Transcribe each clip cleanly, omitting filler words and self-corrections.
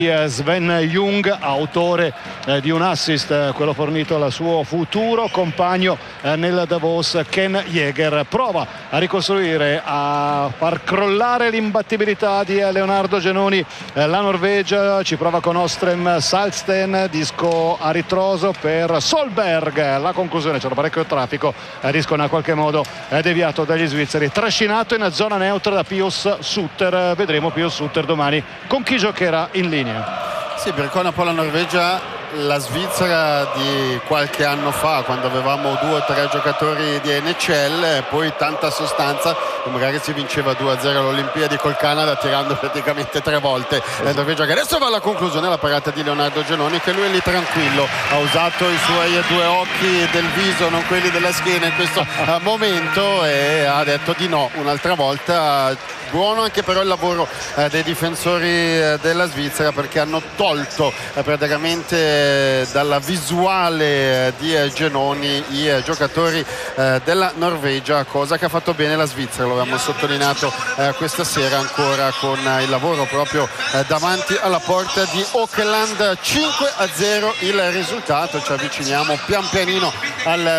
Sven Jung, autore di un assist, quello fornito al suo futuro compagno nel Davos, Ken Jäger. Prova a ricostruire, a far crollare l'imbattibilità di Leonardo Genoni la Norvegia, ci prova con Ostrem Salsten, disco a ritroso per Solberg, la conclusione, c'era parecchio traffico, disco in qualche modo deviato dagli svizzeri, trascinato in zona neutra da Pius Sutter. Vedremo Pius Sutter domani con chi giocherà in linea. Sì, perché un po' la Norvegia, la Svizzera di qualche anno fa, quando avevamo 2 o 3 giocatori di NHL e poi tanta sostanza, e magari si vinceva 2-0 all'Olimpiadi col Canada tirando praticamente 3 volte. La Norvegia che adesso va alla conclusione, la parata di Leonardo Genoni, che lui è lì tranquillo, ha usato i suoi 2 occhi del viso, non quelli della schiena in questo momento, e ha detto di no un'altra volta. Buono anche però il lavoro dei difensori della Svizzera, perché hanno tolto praticamente dalla visuale di Genoni i giocatori della Norvegia, cosa che ha fatto bene la Svizzera. Lo abbiamo sottolineato questa sera ancora con il lavoro proprio davanti alla porta di Auckland. 5-0 il risultato, ci avviciniamo pian pianino al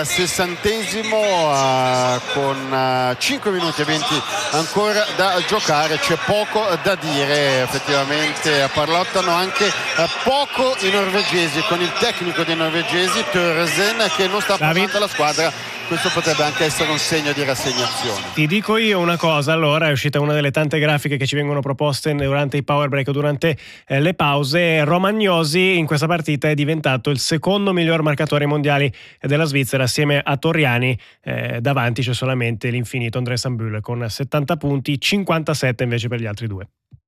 60° con 5 minuti e 20 ancora da giocare. C'è poco da dire, effettivamente parlano anche poco i norvegesi, con il tecnico dei norvegesi Thoresen che non sta parlando la squadra. Questo potrebbe anche essere un segno di rassegnazione. Ti dico io una cosa, allora è uscita una delle tante grafiche che ci vengono proposte durante i power break o durante le pause. Romagnosi in questa partita è diventato il secondo miglior marcatore mondiali della Svizzera, assieme a Torriani. Davanti c'è solamente l'infinito André Sambul con 70 punti, 57 invece per gli altri 2.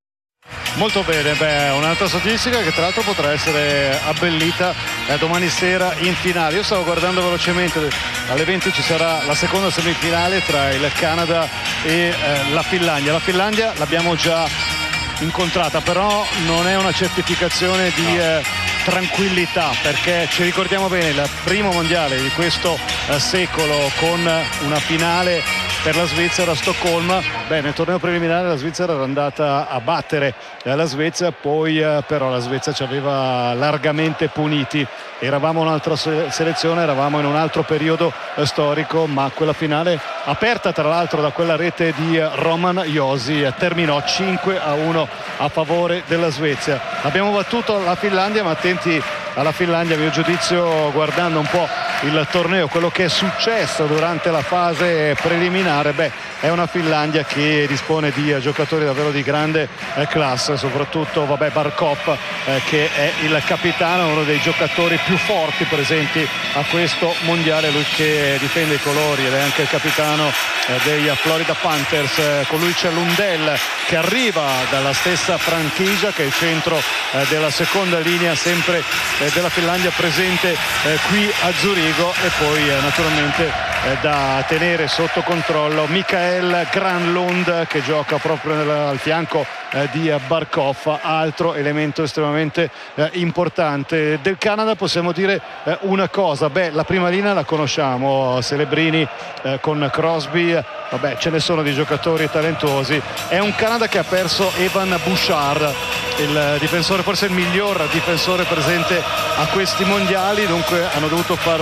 Molto bene, un'altra statistica che tra l'altro potrà essere abbellita domani sera in finale. Io stavo guardando velocemente, alle 20 ci sarà la seconda semifinale tra il Canada e la Finlandia. La Finlandia l'abbiamo già incontrata, però non è una certificazione di tranquillità, perché ci ricordiamo bene il primo mondiale di questo secolo con una finale per la Svizzera a Stoccolma. Nel torneo preliminare la Svizzera era andata a battere la Svezia, poi però la Svezia ci aveva largamente puniti. Eravamo un'altra selezione, eravamo in un altro periodo storico, ma quella finale, aperta tra l'altro da quella rete di Roman Josi, terminò 5-1 a favore della Svezia. Abbiamo battuto la Finlandia, ma attenti alla Finlandia, a mio giudizio, guardando un po' il torneo, quello che è successo durante la fase preliminare, è una Finlandia che dispone di giocatori davvero di grande classe, soprattutto Barkov, che è il capitano, uno dei giocatori più forti presenti a questo mondiale, lui che difende i colori ed è anche il capitano dei Florida Panthers. Con lui c'è Lundell che arriva dalla stessa franchigia, che è il centro della seconda linea sempre della Finlandia, presente qui a Zurigo, e poi naturalmente da tenere sotto controllo Mikael Granlund, che gioca proprio al fianco di Barkov, altro elemento estremamente importante. Del Canada possiamo dire una cosa, la prima linea la conosciamo, Celebrini con Crosby, ce ne sono di giocatori talentuosi. È un Canada che ha perso Evan Bouchard, il difensore, forse il miglior difensore presente a questi mondiali, dunque hanno dovuto far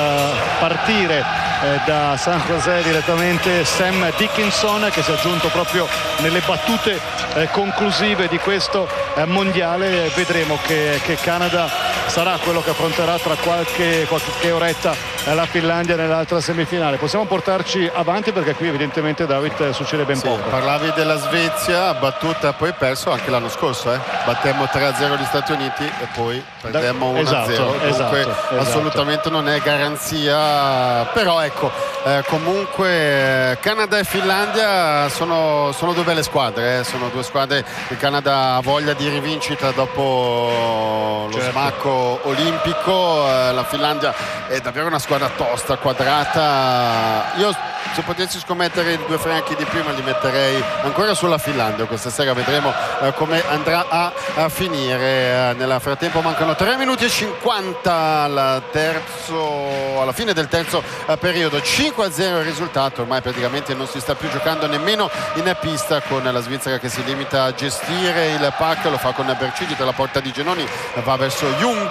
partire da San José direttamente Sam Dickinson, che si è aggiunto proprio nelle battute conclusive di questo mondiale. Vedremo che Canada sarà quello che affronterà tra qualche oretta la Finlandia nell'altra semifinale. Possiamo portarci avanti, perché qui evidentemente, David, succede ben poco. Parlavi della Svezia, battuta poi perso anche l'anno scorso, battemmo 3-0 gli Stati Uniti e poi perdemmo 1-0. Dunque assolutamente non è garanzia, però ecco, comunque Canada e Finlandia sono 2 belle squadre, sono 2 squadre. Il Canada ha voglia di rivincita dopo lo smacco olimpico, la Finlandia è davvero una squadra tosta, quadrata. Io se potessi scommettere i 2 franchi di prima li metterei ancora sulla Finlandia questa sera, vedremo come andrà a finire. Nel frattempo mancano 3 minuti e 50 alla fine del terzo periodo, 5-0 il risultato, ormai praticamente non si sta più giocando nemmeno in pista, con la Svizzera che si limita a gestire il pack, lo fa con Bercigi dalla porta di Genoni, va verso Jung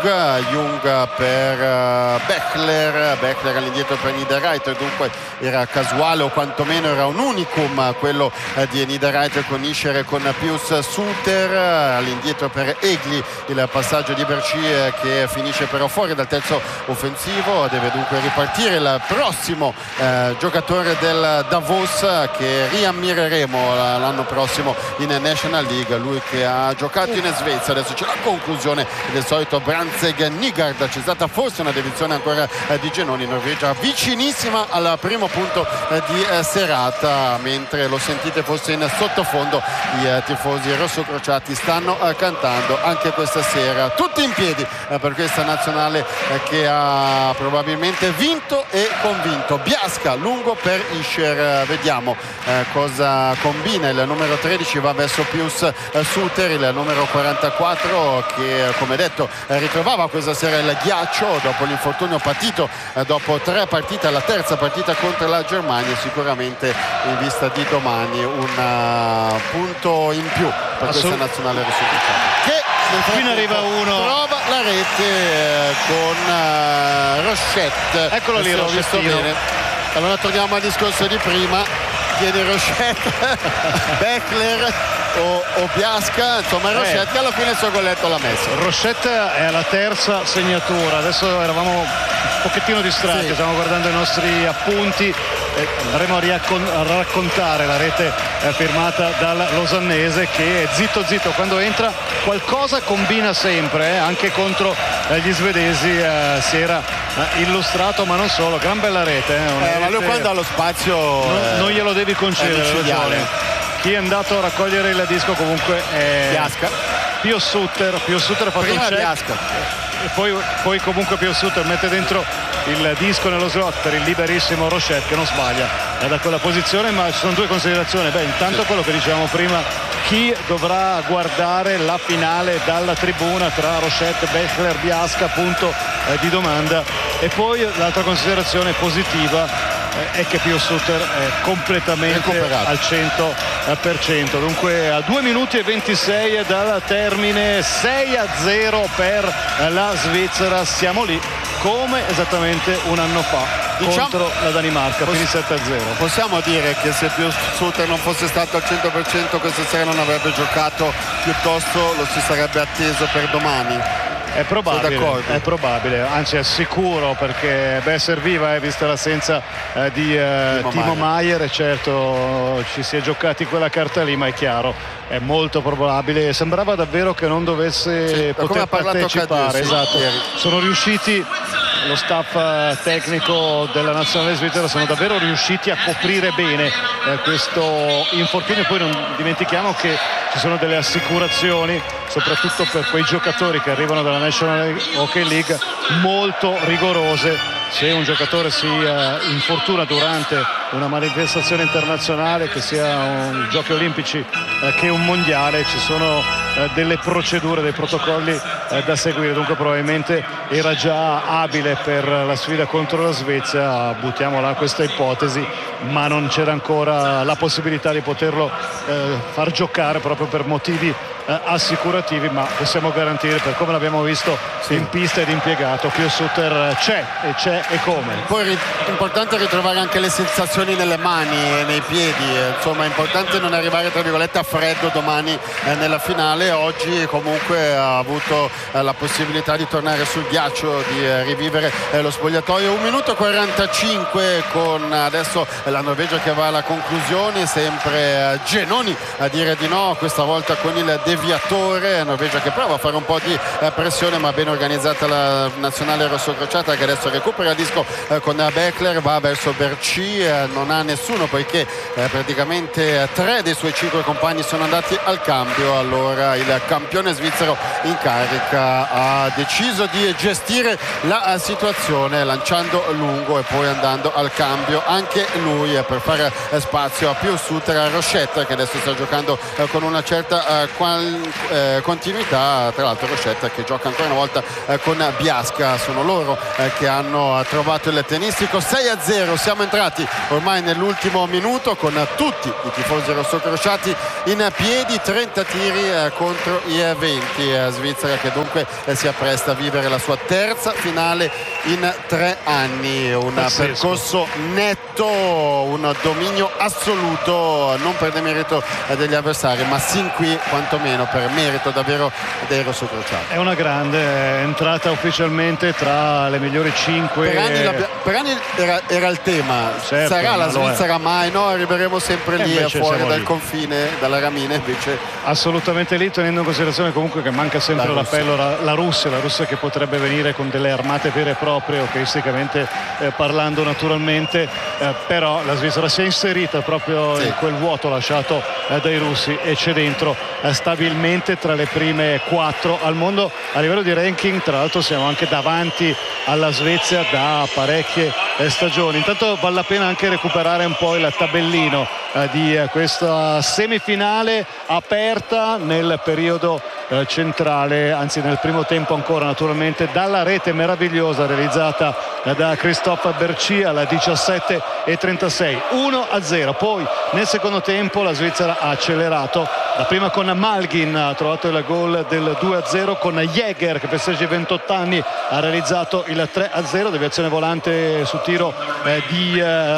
per Bechler all'indietro per Niederreiter, dunque era casuale o quantomeno era un unicum quello di Niederreiter con Ischer e con Pius Suter, all'indietro per Egli il passaggio di Berci che finisce però fuori dal terzo offensivo, deve dunque ripartire il prossimo giocatore del Davos che riammireremo l'anno prossimo in National League, lui che ha giocato in Svezia. Adesso c'è la conclusione del solito Brandtzæg Nygaard, c'è stata forse una deviazione ancora di Genoni, Norvegia vicinissima al primo punto di serata, mentre lo sentite forse in sottofondo i tifosi rossocrociati stanno cantando anche questa sera, tutti in piedi per questa nazionale che ha probabilmente vinto e convinto. Biasca lungo per Ischer, vediamo cosa combina il numero 13, va verso Pius Suter, il numero 44 che come detto ritrovava questa sera il ghiaccio dopo l'infortunio patito dopo 3 partite, la terza partita contro la Germania, sicuramente in vista di domani un punto in più per questa nazionale rossocrociata che qui arriva uno, trova la rete con Rochette, eccolo lì, l'ho visto bene. Allora torniamo al discorso di prima, chiede Rochette Bechler o Biasca, insomma Rochette che alla fine il suo golletto l'ha messo. Rochette è alla terza segnatura, adesso eravamo un pochettino distratti, stiamo guardando i nostri appunti, andremo a raccontare la rete firmata dal losannese che zitto quando entra qualcosa combina sempre, anche contro gli svedesi si era illustrato, ma non solo, gran bella rete, ma lui quando ha lo spazio non glielo devi concedere. Chi è andato a raccogliere il disco comunque è Biasca. Pius Suter ha fatto prima un check Biasca e poi comunque Pius Suter mette dentro il disco nello slot per il liberissimo Rochette che non sbaglia da quella posizione. Ma ci sono 2 considerazioni, intanto quello che dicevamo prima, chi dovrà guardare la finale dalla tribuna tra Rochette, Bechler, Biasca, punto di domanda, e poi l'altra considerazione positiva è che Pius Suter è completamente recuperato al 100%, dunque a 2 minuti e 26 dal termine, 6-0 per la Svizzera, siamo lì come esattamente un anno fa contro la Danimarca, quindi 7-0. Possiamo dire che se Pius Suter non fosse stato al 100% questa sera non avrebbe giocato, piuttosto lo si sarebbe atteso per domani? È probabile, anzi è sicuro, perché serviva, vista l'assenza di Timo Maier, e certo ci si è giocati quella carta lì, ma è chiaro, è molto probabile, sembrava davvero che non dovesse poter partecipare. Esatto. Sono riusciti, lo staff tecnico della nazionale svizzera sono davvero riusciti a coprire bene questo infortunio. Poi non dimentichiamo che ci sono delle assicurazioni soprattutto per quei giocatori che arrivano dalla National Hockey League molto rigorose. Se un giocatore si infortuna durante una manifestazione internazionale, che sia un giochi olimpici che un mondiale, ci sono delle procedure, dei protocolli da seguire, dunque probabilmente era già abile per la sfida contro la Svezia, buttiamo là questa ipotesi, ma non c'era ancora la possibilità di poterlo far giocare proprio per motivi assicurativi, ma possiamo garantire, per come l'abbiamo visto in pista ed impiegato, Pius Suter c'è e come. Poi è importante ritrovare anche le sensazioni nelle mani e nei piedi, insomma è importante non arrivare tra virgolette a freddo domani nella finale. Oggi comunque ha avuto la possibilità di tornare sul ghiaccio, di rivivere lo spogliatoio. 1 minuto e 45 con adesso la Norvegia che va alla conclusione, sempre Genoni a dire di no, questa volta con il De deviatore, Norvegia che prova a fare un po' di pressione, ma ben organizzata la nazionale rossocrociata, che adesso recupera il disco con Beckler, va verso Berci, non ha nessuno poiché praticamente 3 dei suoi 5 compagni sono andati al cambio. Allora il campione svizzero in carica ha deciso di gestire la situazione lanciando lungo e poi andando al cambio anche lui per fare spazio a Pius Suter, Rochette che adesso sta giocando con una certa continuità. Tra l'altro Rochette che gioca ancora una volta con Biasca, sono loro che hanno trovato il tennistico. 6-0, siamo entrati ormai nell'ultimo minuto con tutti i tifosi rossocrociati in piedi, 30 tiri contro i 20. Svizzera che dunque si appresta a vivere la sua terza finale in 3 anni, un percorso netto, un dominio assoluto, non per demerito degli avversari, ma sin qui quantomeno per merito davvero dei rossocrociati. È una grande entrata ufficialmente tra le migliori 5. Per anni era il tema, certo, sarà la Svizzera mai? No, arriveremo sempre lì fuori dal confine, dalla Ramina, invece assolutamente lì, tenendo in considerazione comunque che manca sempre l'appello la Russia che potrebbe venire con delle armate vere e proprie, occheisticamente parlando naturalmente, però la Svizzera si è inserita proprio in quel vuoto lasciato dai russi e c'è dentro stabilmente tra le prime 4 al mondo. A livello di ranking tra l'altro siamo anche davanti alla Svezia da parecchie stagioni. Intanto vale la pena anche recuperare un po' il tabellino di questa semifinale aperta nel periodo centrale, anzi nel primo tempo ancora, naturalmente dalla rete meravigliosa realizzata da Christophe Berci alla 17:36, 1-0. Poi nel secondo tempo la Svizzera ha accelerato, dapprima con Malgin, ha trovato il gol del 2-0, con Jäger che festeggia i 28 anni ha realizzato il 3-0, deviazione volante su tiro di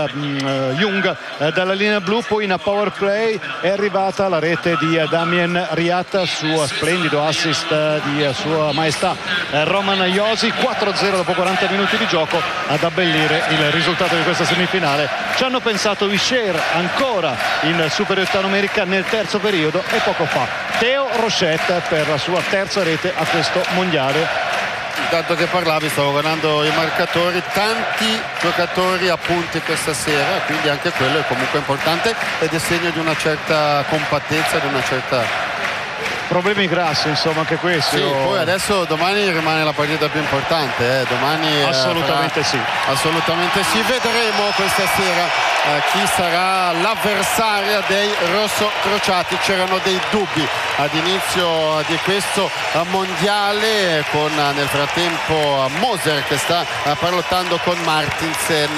Jung dalla linea blu. Poi in power play è arrivata la rete di Damien Riat su splendido assist di sua maestà Roman Josi. 4-0 dopo 40 minuti di gioco ad abbellire il risultato di questa semifinale. Ci hanno pensato Vischer ancora in superiorità numerica nel terzo periodo e poco fa Theo Rochette per la sua terza rete a questo mondiale. Intanto che parlavi stavo guardando i marcatori, tanti giocatori a punti questa sera, quindi anche quello è comunque importante ed è segno di una certa compattezza, di una certa... Problemi grassi insomma anche questi. Sì, poi adesso domani rimane la partita più importante, domani assolutamente sì. Assolutamente sì, vedremo questa sera chi sarà l'avversaria dei rossocrociati. C'erano dei dubbi ad inizio di questo mondiale, con nel frattempo Moser che sta parlottando con Martinsen,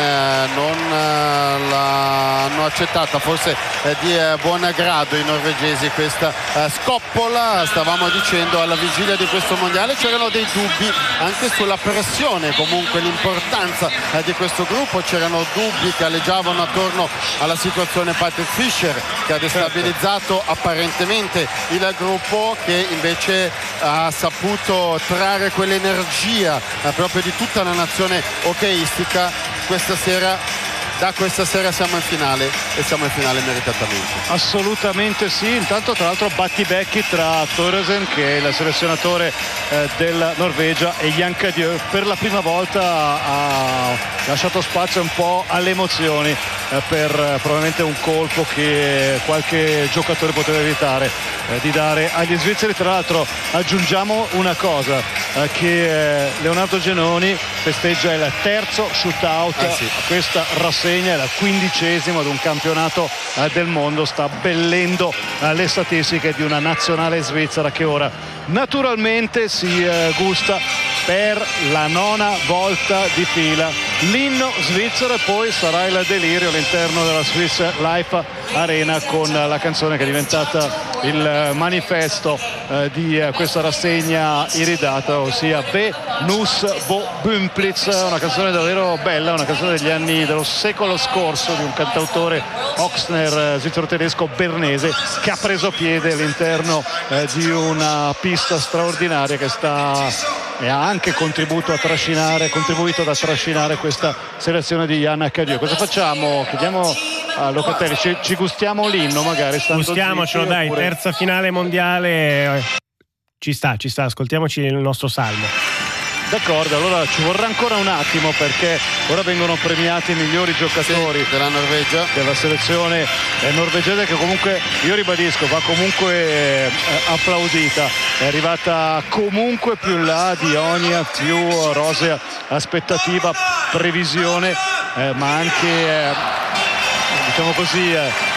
non l'hanno accettata forse di buon grado i norvegesi questa scoppola. Stavamo dicendo alla vigilia di questo mondiale c'erano dei dubbi anche sulla pressione, comunque l'importanza di questo gruppo, c'erano dubbi che aleggiavano attorno alla situazione Patrick Fischer che ha destabilizzato apparentemente il gruppo, che invece ha saputo trarre quell'energia proprio di tutta la nazione hockeyistica questa sera. Da questa sera siamo in finale e siamo in finale meritatamente. Assolutamente sì. Intanto tra l'altro battibecchi tra Thoresen, che è il selezionatore della Norvegia, e Jan Cadieux. Per la prima volta ha lasciato spazio un po' alle emozioni per probabilmente un colpo che qualche giocatore poteva evitare di dare agli svizzeri. Tra l'altro aggiungiamo una cosa, che Leonardo Genoni festeggia il terzo shootout a questa rassegna, è la 15ª ad un campionato del mondo, sta abbellendo le statistiche di una nazionale svizzera che ora naturalmente si gusta per la 9ª volta di fila l'inno svizzero, e poi sarà il delirio all'interno della Swiss Life Arena con la canzone che è diventata il manifesto di questa rassegna iridata, ossia Ve Nus Vo Bümplitz, una canzone davvero bella, una canzone degli anni dello secolo scorso di un cantautore Oxner svizzero-tedesco bernese che ha preso piede all'interno di una pista straordinaria che e ha anche contribuito ad trascinare questa selezione di Jan Cadieux. Cosa facciamo? Chiediamo a Locatelli. Ci gustiamo l'inno magari? Gustiamocelo, dai, oppure... terza finale mondiale, ci sta, ascoltiamoci il nostro salmo. D'accordo, allora ci vorrà ancora un attimo perché ora vengono premiati i migliori giocatori della Norvegia, della selezione norvegese, che comunque, io ribadisco, va comunque applaudita, è arrivata comunque più in là di ogni più rosea aspettativa, previsione, ma anche diciamo così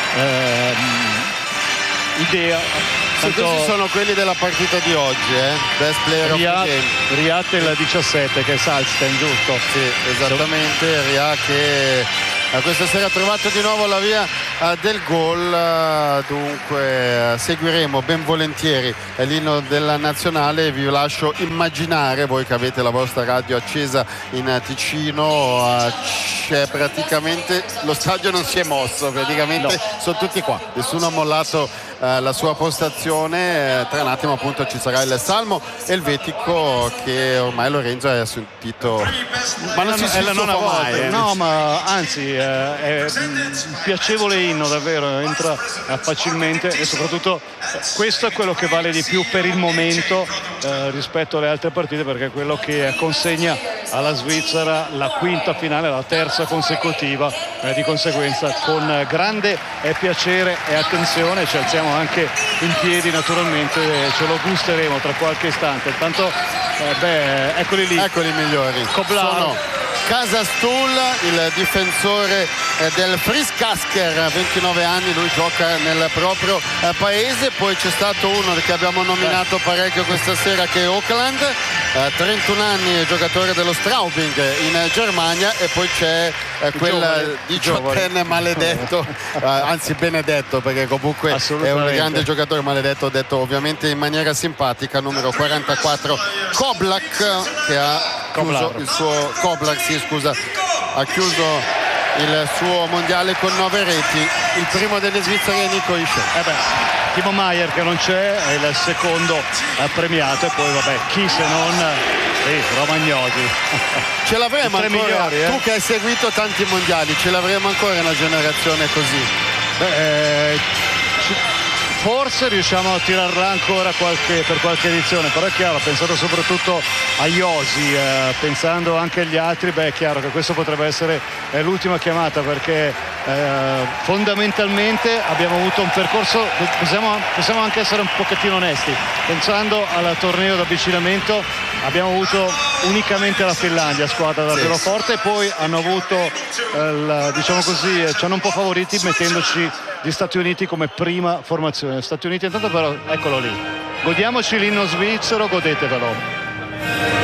idea. Questi sono quelli della partita di oggi, Best player of the game. Riyad il 17, che è Salsten, giusto? Sì, esattamente. Riyad che questa sera ha trovato di nuovo la via del gol, dunque seguiremo ben volentieri l'inno della nazionale. Vi lascio immaginare, voi che avete la vostra radio accesa in Ticino, c'è praticamente, lo stadio non si è mosso, praticamente sono tutti qua, nessuno ha mollato la sua postazione. Tra un attimo appunto ci sarà il salmo elvetico che ormai Lorenzo ha sentito, ma non si stufa mai. No, ma anzi è un piacevole inno, davvero, entra facilmente, e soprattutto questo è quello che vale di più per il momento rispetto alle altre partite, perché è quello che consegna alla Svizzera la quinta finale, la terza consecutiva, di conseguenza con grande piacere e attenzione ci alziamo anche in piedi, naturalmente ce lo gusteremo tra qualche istante. Intanto eccoli lì, eccoli i migliori. Koblar, Kasastul, il difensore del Friskasker, 29 anni, lui gioca nel proprio paese. Poi c'è stato uno che abbiamo nominato parecchio questa sera, che è Auckland, 31 anni, giocatore dello Straubing in Germania. E poi c'è quel 18enne maledetto, anzi benedetto, perché comunque è un grande giocatore, maledetto, detto ovviamente in maniera simpatica, numero 44, Koblak, che ha chiuso il suo ha chiuso il suo mondiale con 9 reti. Il primo delle svizzere è Nico Hischier. Timo Maier, che non c'è, è il secondo premiato, e poi chi se non Romagnosi. Ce l'avremo ancora, migliori, tu che hai seguito tanti mondiali, ce l'avremo ancora una generazione così? Forse riusciamo a tirarla ancora per qualche edizione, però è chiaro, pensato soprattutto a Josi, pensando anche agli altri, è chiaro che questo potrebbe essere l'ultima chiamata, perché fondamentalmente abbiamo avuto un percorso, possiamo anche essere un pochettino onesti, pensando al torneo d'avvicinamento abbiamo avuto unicamente la Finlandia, squadra davvero forte, e poi hanno avuto diciamo così, ci hanno un po' favoriti mettendoci gli Stati Uniti come prima formazione. Stati Uniti intanto, però eccolo lì, godiamoci l'inno svizzero, godetevelo.